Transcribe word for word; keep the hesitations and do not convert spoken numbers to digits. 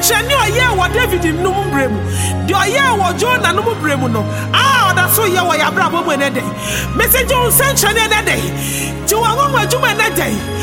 nsɛnkyerɛnne ɔyɛ wɔ David no mu brɛ mu de ɔyɛ wɔ Jonah no mu brɛ mu no a ɔda so yɛ wɔ yɛabrabɔ mu ne dɛn message nsɛnkyerɛnne ne dɛn ti wɔn ho adwuma ne dɛn